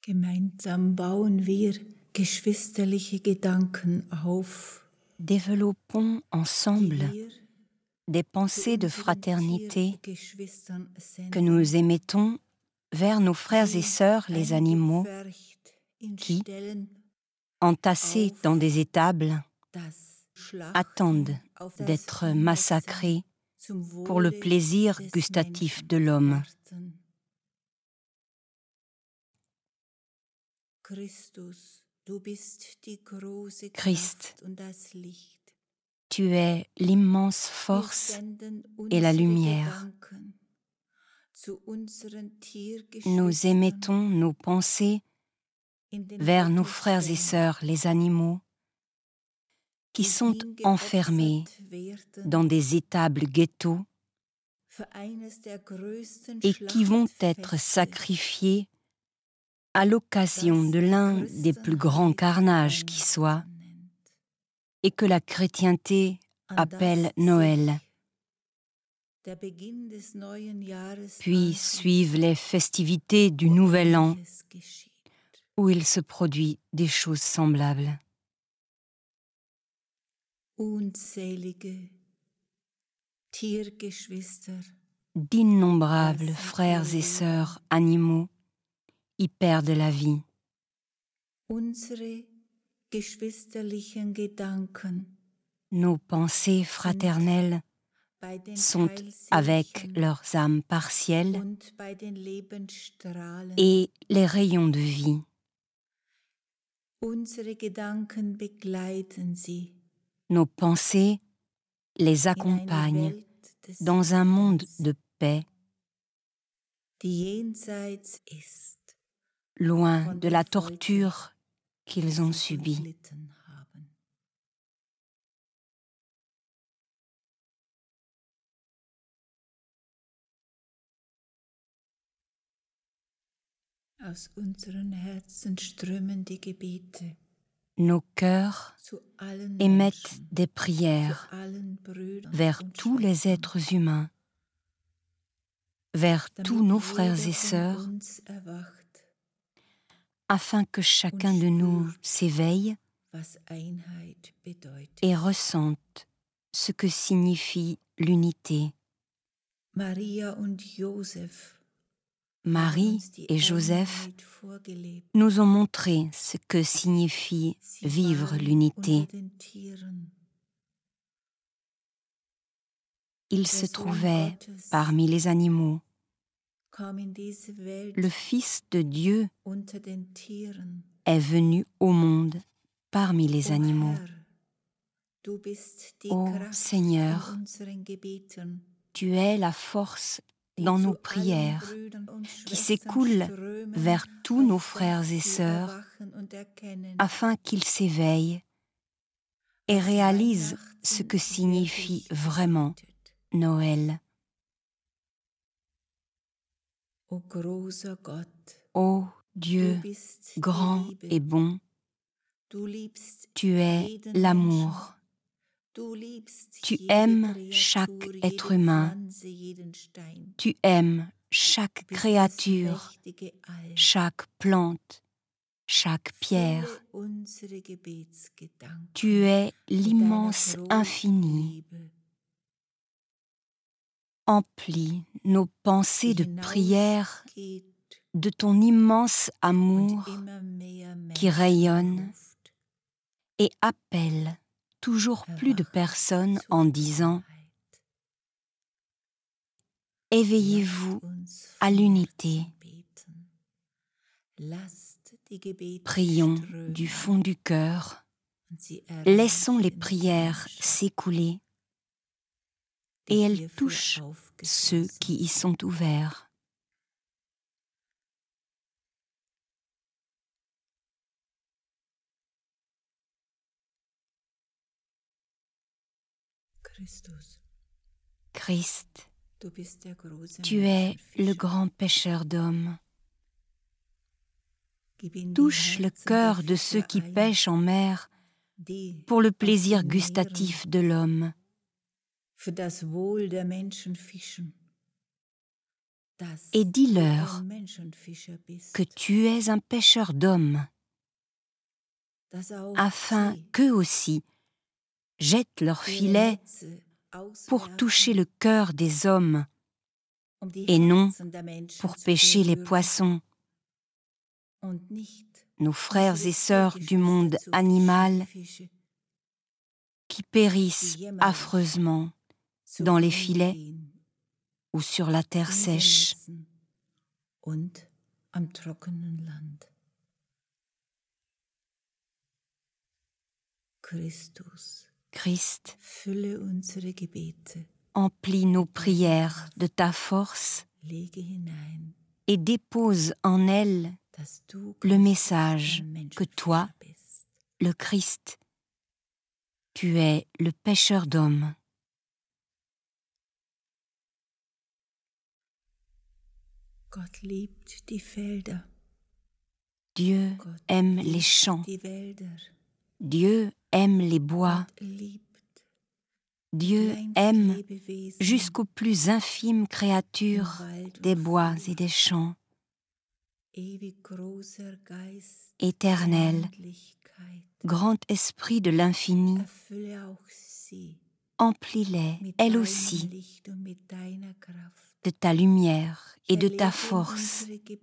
Gemeinsam bauen wir geschwisterliche Gedanken auf. Développons ensemble die wir des zu pensées de unseren fraternité Tiergeschwistern que nous senden, émettons vers nos frères et die sœurs les animaux eingepfercht in qui, Ställen entassés auf dans des étables, das attendent Schlachten auf das d'être Hinrichten massacrés zum pour le Wohle plaisir des gustatif Menschen de l'homme. warten. Christus, du bist die große Christ, Kraft und das Licht. Tu es l'immense Wir force senden et la unsere lumière. Gedanken zu unseren Nous Tiergeschwistern émettons nos pensées in den vers nos frères et Ghetto-Stellen, sœurs les animaux qui die sont enfermés hingeopfert werden dans des étables ghettos für eines der größten et qui vont être Schlachtfeste, sacrifiés à l'occasion das de die l'un des plus grands Christenheit carnages qui soit Weihnachten nennt. et que la chrétienté An appelle das Noël. sich der Beginn des neuen Jahres Puis anschließt, suivent les festivités du wo Nouvel An Ähnliches geschieht. où il se produit des choses semblables. Unzählige Tiergeschwister D'innombrables lassen frères ihr et Leben. sœurs animaux y perdent la vie. Unsere geschwisterlichen Gedanken Nos pensées fraternelles bei den sont avec Teilseelchen leurs âmes partielles und bei den Lebensstrahlen. et les rayons de vie. Unsere Gedanken begleiten sie Nos pensées les in eine accompagnent Welt des dans un monde Friedens, de paix, die jenseits ist loin von de der la Folter, torture die qu'ils ont sie subie. durchlitten haben. Aus unseren Herzen strömen die Gebete Nos cœurs zu allen émettent Menschen, des prières zu allen Brüdern vers und tous les Schwestern, êtres humains, vers tous damit nos frères jeder et von sœurs, uns erwacht afin que chacun de nous s'éveille was Einheit bedeutet. et ressente ce que signifie l'unité. Maria und Josef haben Marie uns die et Joseph Einheit vorgelebt. nous ont montré ce que signifie Sie vivre waren l'unité. unter den Tieren. Ils Der se Sohn trouvaient Gottes parmi les animaux. kam in diese Welt Le Fils de Dieu unter den Tieren. est venu au monde parmi les O animaux. Herr, du bist die Ô Kraft Seigneur, in unseren Gebeten, tu es la force die dans nos zu allen prières Brüdern und qui Schwestern s'écoule strömen, vers tous nos auf frères dass et sie sœurs erwachen und erkennen, afin qu'ils s'éveillent et was réalisent ce Weihnachten que signifie wirklich vraiment bedeutet. Noël. O großer Gott, Ô du Dieu bist die grand Liebe, et bon, du liebst tu es jeden l'amour. Menschen, du liebst Tu jede aimes Kreatur, chaque jede être humain. Pflanze, jeden Stein. Tu aimes chaque Du bist das créature, mächtige All. chaque plante, chaque pierre. Fülle unsere Gebetsgedanken Tu es mit l'immense deiner großen infini. Liebe, Emplis nos pensées de die prière hinausgeht de ton immense und amour immer mehr qui Menschen rayonne ruft. et appelle toujours plus de Erwacht personnes zur en disant Einheit. « Éveillez-vous Lasst uns à von l'unité. Herzen beten. Lasst die Gebete Prions strömen du fond du cœur. und sie Laissons les erreichen prières Menschen, s'écouler die et elles hierfür touchent ceux aufgeschlossen qui y sind. sont ouverts. Christus, Christ, du bist der große tu es le Menschenfischer. grand pêcheur d'hommes. Gib in die Touche le Herzen der cœur de ceux Fischer qui ein, pêchent en mer die pour le aus plaisir den gustatif Meeren de l'homme. für das Wohl der Menschen fischen. et dis-leur que tu es un pêcheur d'hommes, afin qu'eux aussi jettent leurs filets pour toucher le cœur des hommes et non pour pêcher les poissons. Nos frères et sœurs du monde animal qui périssent affreusement dans les filets ou sur la terre sèche. Christ, emplis nos prières de ta force et dépose en elles le message que toi, le Christ, tu es le pêcheur d'hommes. Dieu aime les champs. Dieu aime les bois. Dieu aime jusqu'aux plus infimes créatures des bois et des champs. Éternel, grand esprit de l'infini, emplis-les, elles aussi, de ta lumière et de ta force.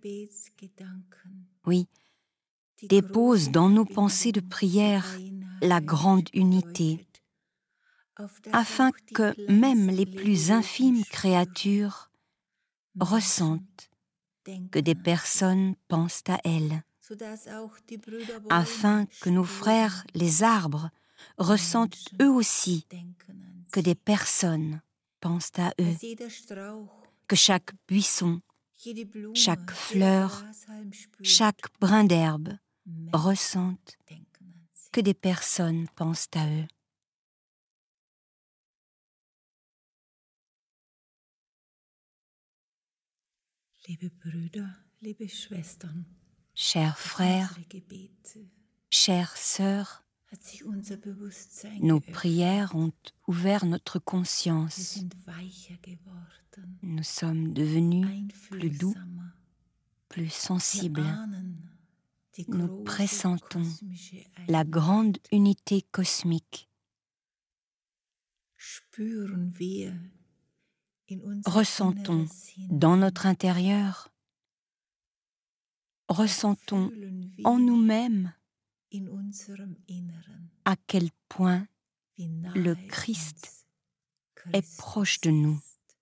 Oui, dépose dans nos pensées de prière la grande unité, afin que même les plus infimes créatures ressentent que des personnes pensent à elles, afin que nos frères les arbres ressentent eux aussi que des personnes pensent à eux, que chaque buisson, chaque fleur, chaque brin d'herbe ressentent que des personnes pensent à eux. Chers frères, chères sœurs, nos prières ont ouvert notre conscience. Nous sommes devenus plus doux, plus sensibles. Nous pressentons la grande unité cosmique. Ressentons dans notre intérieur, ressentons en nous-mêmes à quel point le Christ est proche de nous.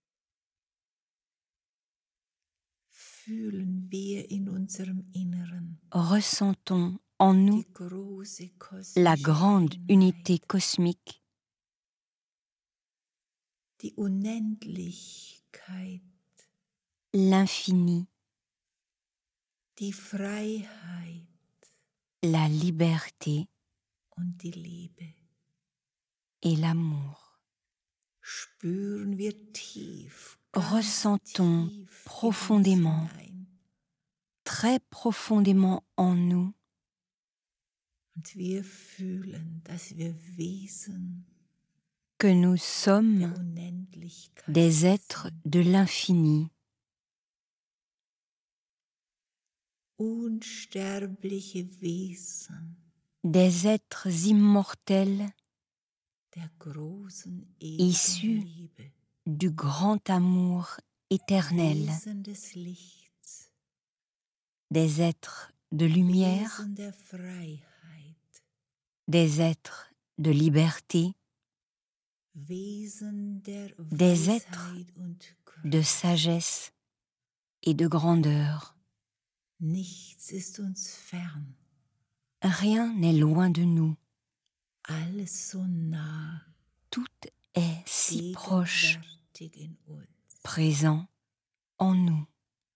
Ressentons en nous la grande unité cosmique, l'infini, la liberté et l'amour. Ressentons profondément, très profondément en nous, que nous sommes des êtres de l'infini, des êtres immortels issus du grand amour éternel, des êtres de lumière, des êtres de liberté, des êtres de sagesse et de grandeur. Rien n'est loin de nous. Tout est si proche, présent en nous.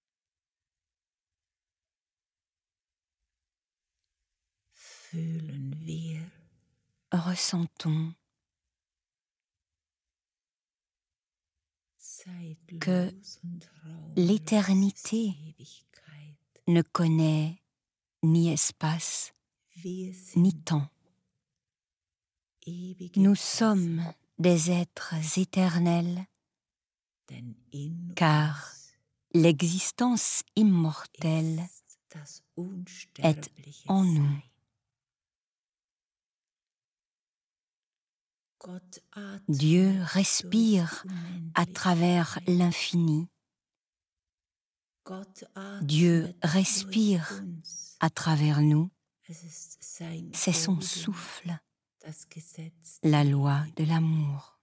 Ressentons que l'éternité ne connaît ni espace, ni temps. Nous sommes des êtres éternels, car L'existence immortelle est en nous. Dieu respire à travers l'infini. Dieu respire à travers nous. C'est son souffle, la loi de l'amour.